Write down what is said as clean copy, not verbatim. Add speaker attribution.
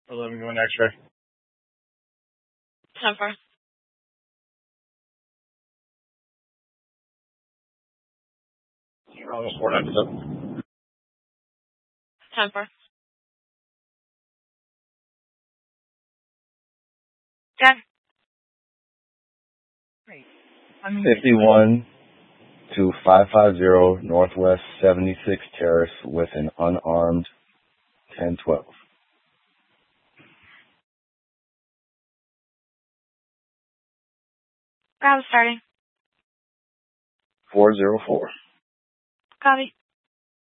Speaker 1: 11 going X-ray.
Speaker 2: 10-4.
Speaker 1: Almost 497.
Speaker 2: 10-4. Dad.
Speaker 3: 51 to 550 Northwest 76 Terrace with an unarmed 1012.
Speaker 2: Bravo starting.
Speaker 3: 404.
Speaker 2: Copy.